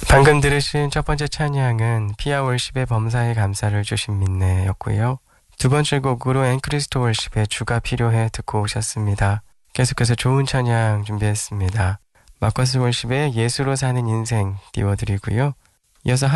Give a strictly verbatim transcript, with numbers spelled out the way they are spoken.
방금 들으신 첫 번째 찬양은 피아 월십의 범사에 감사를 주신 민네 였고요. 두 번째 곡으로 앤크리스토 월십의 주가 필요해 듣고 오셨습니다. 계속해서 좋은 찬양 준비했습니다. 마커스 월십의 예수로 사는 인생 띄워드리고요. 이어서